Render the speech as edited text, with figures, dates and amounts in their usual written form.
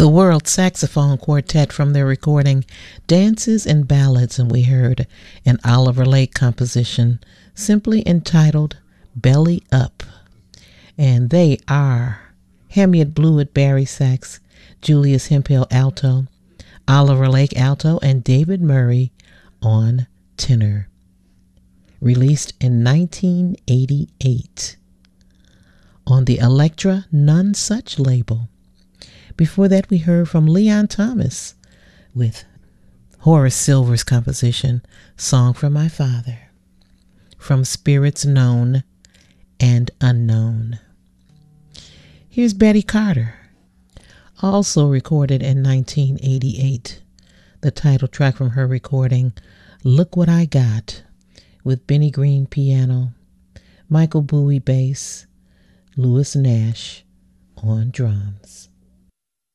the World Saxophone Quartet from their recording Dances and Ballads, and we heard an Oliver Lake composition simply entitled Belly Up. And they are Hamiet Blewett Barry sax, Julius Hemphill alto, Oliver Lake alto, and David Murray on tenor. Released in 1988 on the Elektra None Such label. Before that, we heard from Leon Thomas with Horace Silver's composition, Song for My Father, from Spirits Known and Unknown. Here's Betty Carter, also recorded in 1988. The title track from her recording, Look What I Got, with Benny Green piano, Michael Bowie bass, Louis Nash on drums.